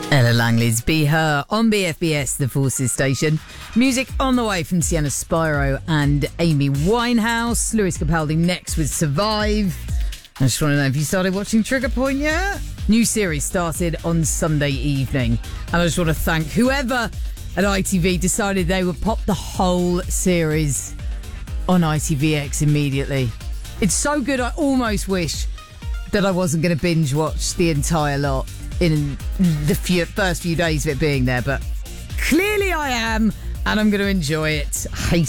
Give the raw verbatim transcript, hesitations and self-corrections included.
Ella Langley's Be Her on B F B S, the Forces station. Music on the way from Sienna Spyro and Amy Winehouse. Lewis Capaldi next with Survive. I just want to know if you started watching Trigger Point yet? New series started on Sunday evening. And I just want to thank whoever at I T V decided they would pop the whole series on I T V X immediately. It's so good, I almost wish that I wasn't going to binge watch the entire lot in the few, first few days of it being there, but clearly I am, and I'm going to enjoy it. Hey